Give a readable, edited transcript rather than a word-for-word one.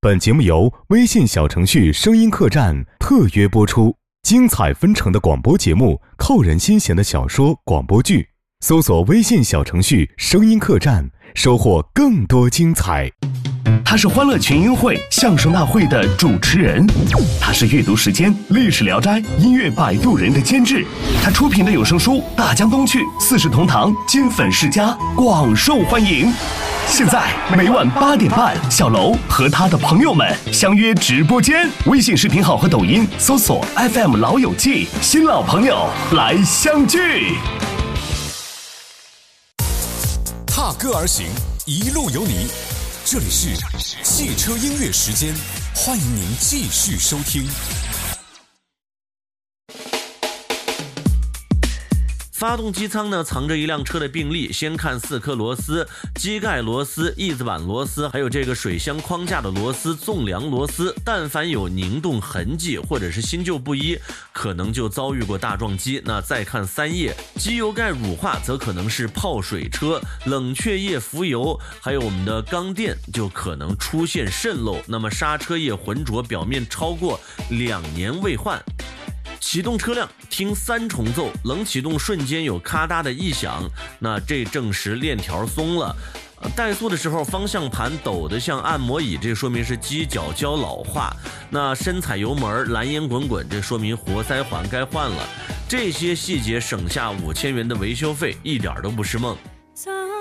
本节目由微信小程序声音客栈特约播出，精彩纷呈的广播节目，扣人心弦的小说广播剧，搜索微信小程序声音客栈，收获更多精彩。 他是欢乐群英会相声大会的主持人，他是阅读时间历史聊斋音乐摆渡人的监制，他出品的有声书《大江东去》四世同堂金粉世家广受欢迎。现在每晚8点半，小楼和他的朋友们相约直播间，微信视频号和抖音搜索 FM 老友记，新老朋友来相聚。 踏歌而行，一路有你。这里是汽车音乐时间，欢迎您继续收听。 发动机舱呢藏着一辆车的病历，先看4颗螺丝，机盖螺丝、翼子板螺丝，还有这个水箱框架的螺丝、纵梁螺丝，但凡有凝冻痕迹或者是新旧不一，可能就遭遇过大撞击。那再看3页，机油盖乳化则可能是泡水车，冷却液浮油，还有我们的缸垫就可能出现渗漏，那么刹车液浑浊，表面超过2年未换。启动车辆听3重奏，冷启动瞬间有咔嗒的异响，那这证实链条松了。怠速的时候方向盘抖得像按摩椅，这说明是机脚胶老化。那深踩油门蓝烟滚滚，这说明活塞环该换了。这些细节省下5000元的维修费，一点都不是梦。